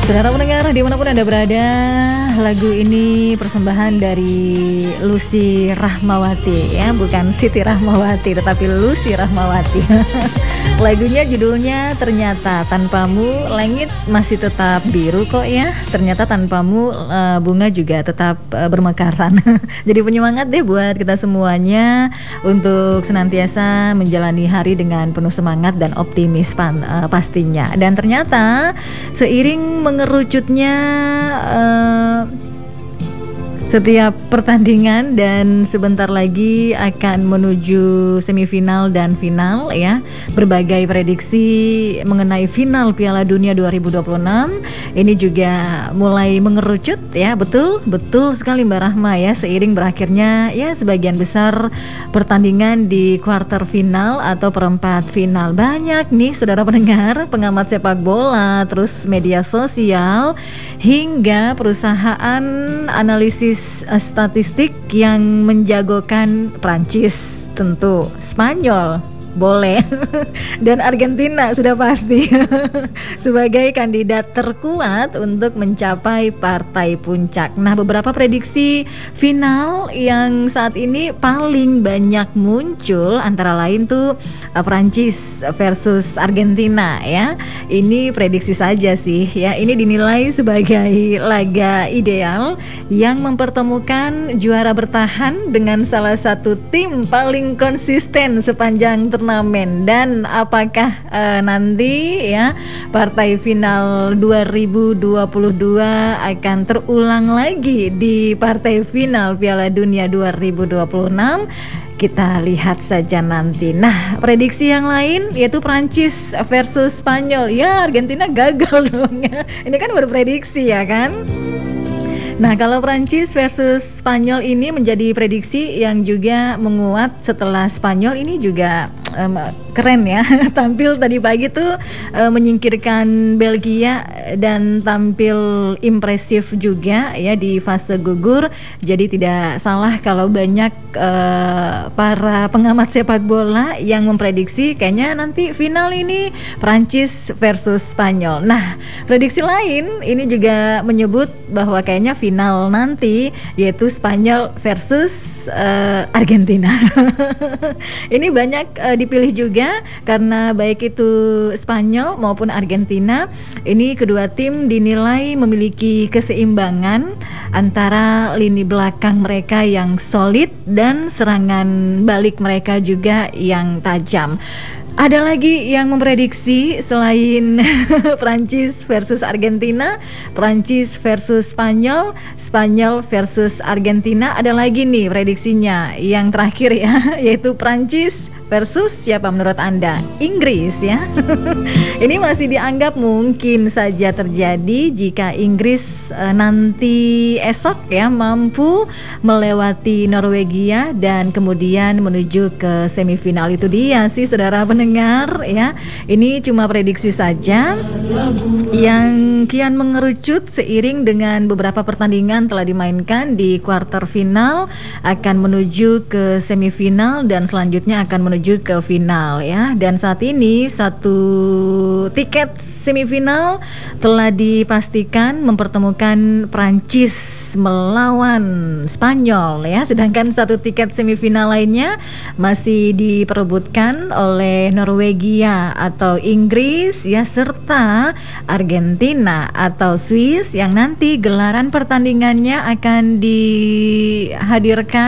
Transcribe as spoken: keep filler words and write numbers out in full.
Saudara pendengar dimanapun Anda berada, lagu ini persembahan dari Lucy Rahmawati, ya, bukan Siti Rahmawati tetapi Lucy Rahmawati. Lagunya judulnya Ternyata Tanpamu Langit Masih Tetap Biru kok ya. Ternyata tanpamu uh, bunga juga tetap uh, bermekaran. Jadi penyemangat deh buat kita semuanya untuk senantiasa menjalani hari dengan penuh semangat dan optimis pan, uh, pastinya. Dan ternyata seiring mengerucutnya uh, setiap pertandingan dan sebentar lagi akan menuju semifinal dan final, ya. Berbagai prediksi mengenai final Piala Dunia dua ribu dua puluh enam ini juga mulai mengerucut, ya. Betul, betul sekali Mbak Rahma, ya. Seiring berakhirnya ya sebagian besar pertandingan di kuarter final atau perempat final. Banyak nih saudara pendengar, pengamat sepak bola, terus media sosial hingga perusahaan analisis statistik yang menjagokan Prancis, tentu Spanyol boleh dan Argentina sudah pasti sebagai kandidat terkuat untuk mencapai partai puncak. Nah, beberapa prediksi final yang saat ini paling banyak muncul antara lain tuh uh, Prancis versus Argentina, ya. Ini prediksi saja sih, ya. Ini dinilai sebagai laga ideal yang mempertemukan juara bertahan dengan salah satu tim paling konsisten sepanjang turnamen. Dan apakah uh, nanti ya partai final dua ribu dua puluh dua akan terulang lagi di partai final Piala Dunia dua ribu dua puluh enam? Kita lihat saja nanti. Nah, prediksi yang lain yaitu Prancis versus Spanyol. Ya, Argentina gagal dong ya. Ini kan baru prediksi, ya kan? Nah, kalau Prancis versus Spanyol ini menjadi prediksi yang juga menguat setelah Spanyol ini juga um, keren ya. Tampil tadi pagi tuh um, menyingkirkan Belgia dan tampil impresif juga ya di fase gugur. Jadi tidak salah kalau banyak uh, para pengamat sepak bola yang memprediksi kayaknya nanti final ini Prancis versus Spanyol. Nah, prediksi lain ini juga menyebut bahwa kayaknya final nanti yaitu Spanyol versus uh, Argentina. Ini banyak uh, dipilih juga karena baik itu Spanyol maupun Argentina, ini kedua tim dinilai memiliki keseimbangan antara lini belakang mereka yang solid dan serangan balik mereka juga yang tajam. Ada lagi yang memprediksi selain Prancis versus Argentina, Prancis versus Spanyol, Spanyol versus Argentina. Ada lagi nih prediksinya yang terakhir ya, yaitu Prancis versus siapa menurut Anda? Inggris, ya. Ini masih dianggap mungkin saja terjadi jika Inggris e, nanti esok ya mampu melewati Norwegia dan kemudian menuju ke semifinal. Itu dia sih saudara pendengar, ya. Ini cuma prediksi saja yang kian mengerucut seiring dengan beberapa pertandingan telah dimainkan di kuarter final akan menuju ke semifinal dan selanjutnya akan menuju ke final, ya. Dan saat ini satu tiket semifinal telah dipastikan mempertemukan Prancis melawan Spanyol, ya. Sedangkan satu tiket semifinal lainnya masih diperebutkan oleh Norwegia atau Inggris, ya, serta Argentina atau Swiss yang nanti gelaran pertandingannya akan dihadirkan